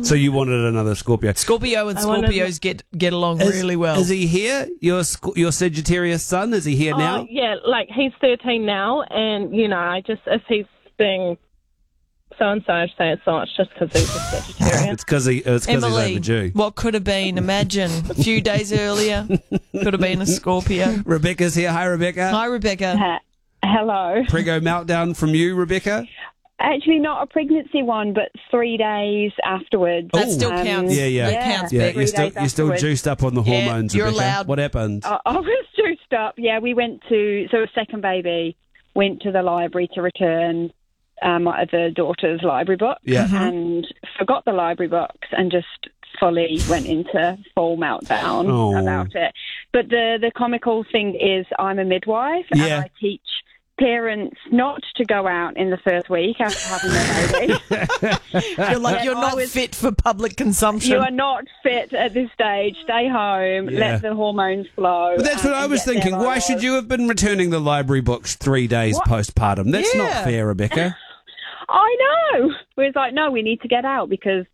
So you wanted another Scorpio. Scorpio and Scorpios get along really well. Is he here? Your Sagittarius son? Is he here now? Yeah, like he's 13 now, and if he's being so-and-so, I say it's not. It's just because he's a Sagittarian. It's because he's overdue. What could have been? Imagine a few days earlier, could have been a Scorpio. Rebecca's here. Hi, Rebecca. Hi, Rebecca. Hello. Prego meltdown from you, Rebecca? Actually, not a pregnancy one, but 3 days afterwards. That still counts. Yeah. That counts. Yeah, Three you're still days juiced up on the hormones, you're Rebecca. allowed. What happened? I was juiced up. Yeah, we went to, a second baby, went to the library to return my other daughter's library book and forgot the library books and just fully went into full meltdown about it. But the comical thing is I'm a midwife and I teach parents not to go out in the first week after having their baby. You're not fit for public consumption. You are not fit at this stage. Stay home. Let the hormones flow. But that's what I was thinking. Why should you have been returning the library books 3 days postpartum? That's not fair, Rebecca. I know. We was like, no, we need to get out because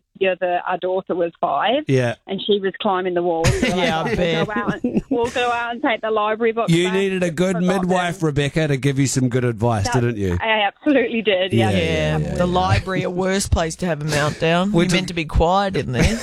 our daughter was 5. Yeah. And she was climbing the walls. So I bet. We'll go out and take the library book. You needed a good midwife, Rebecca, to give you some good advice, didn't you? I absolutely did. Yeah. The library, a worse place to have a meltdown. We're meant to be quiet in there.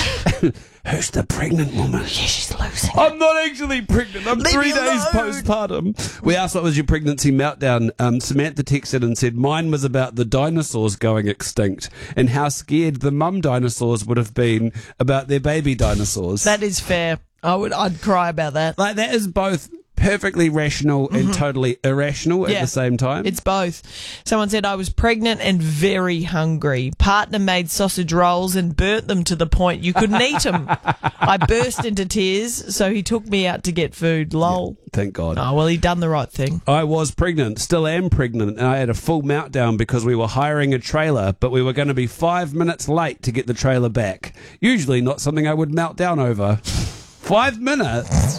Who's the pregnant woman? Yeah, she's losing. I'm not actually pregnant. I'm Leave 3 me days alone. postpartum. We asked what was your pregnancy meltdown. Samantha texted and said mine was about the dinosaurs going extinct and how scared the mum dinosaurs would have been about their baby dinosaurs. That is fair. I'd cry about that. Like that is both perfectly rational and totally irrational at the same time. It's both. Someone said I was pregnant and very hungry. Partner made sausage rolls and burnt them to the point you couldn't eat them. I burst into tears, so he took me out to get food. Lol. Yeah, thank God. Oh, well, he done the right thing. I was pregnant, still am pregnant, and I had a full meltdown because we were hiring a trailer, but we were going to be 5 minutes late to get the trailer back. Usually not something I would melt down over. 5 minutes?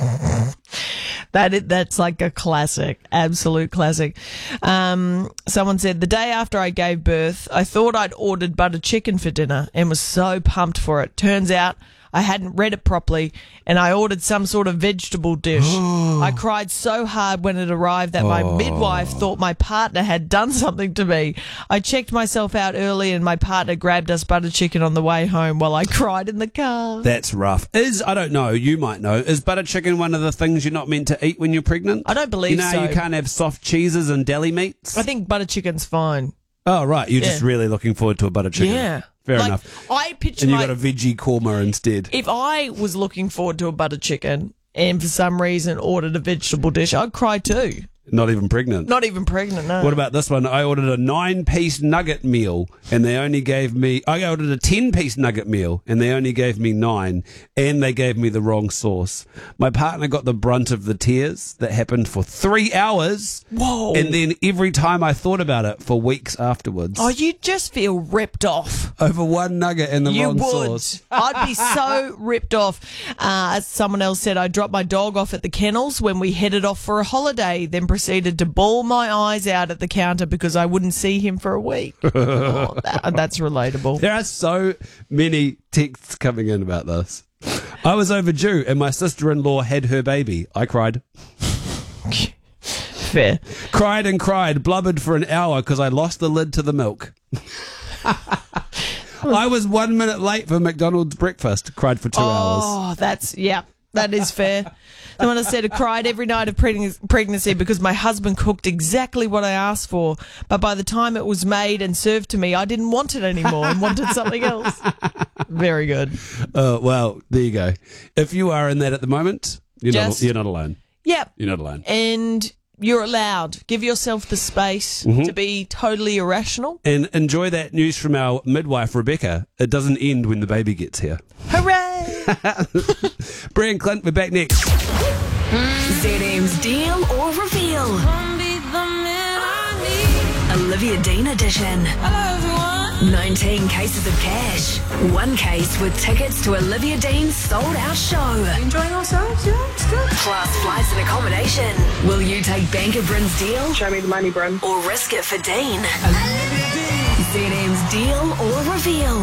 That's like a classic, absolute classic. Someone said, the day after I gave birth, I thought I'd ordered butter chicken for dinner and was so pumped for it. Turns out I hadn't read it properly and I ordered some sort of vegetable dish. I cried so hard when it arrived that my midwife thought my partner had done something to me. I checked myself out early and my partner grabbed us butter chicken on the way home while I cried in the car. That's rough. I don't know, you might know, is butter chicken one of the things you're not meant to eat when you're pregnant? I don't believe so. You can't have soft cheeses and deli meats? I think butter chicken's fine. Oh, right. You're just really looking forward to a butter chicken. Yeah. Fair enough. I picture and you got a veggie korma instead. If I was looking forward to a butter chicken and for some reason ordered a vegetable dish, I'd cry too. Not even pregnant? Not even pregnant, no. What about this one? I ordered a 9-piece nugget meal and they only gave me... I ordered a 10-piece nugget meal and they only gave me 9 and they gave me the wrong sauce. My partner got the brunt of the tears that happened for 3 hours. Whoa. And then every time I thought about it for weeks afterwards. Oh, you just feel ripped off. Over one nugget and the wrong sauce. I'd be so ripped off. As someone else said, I dropped my dog off at the kennels when we headed off for a holiday, then proceeded to bawl my eyes out at the counter because I wouldn't see him for a week. That's relatable. There are so many texts coming in about this. I was overdue and my sister-in-law had her baby. I cried. Fair. Cried and cried, blubbered for an hour because I lost the lid to the milk. I was 1 minute late for McDonald's breakfast. Cried for 2 hours. Oh, that is fair. Someone has said I cried every night of pregnancy because my husband cooked exactly what I asked for, but by the time it was made and served to me, I didn't want it anymore and wanted something else. Very good. Well, there you go. If you are in that at the moment, you're not alone. Yep. You're not alone. And you're allowed. Give yourself the space to be totally irrational. And enjoy that news from our midwife, Rebecca. It doesn't end when the baby gets here. Hooray! Brian Clint, we're back next. ZM's Deal or Reveal. Olivia Dean edition. 19 cases of cash. 1 case with tickets to Olivia Dean's sold-out show. Enjoying ourselves, yeah, it's good. Plus flights and accommodation. Will you take Bank of Bryn's deal? Show me the money, Bryn. Or risk it for Dean? ZM's Deal or Reveal.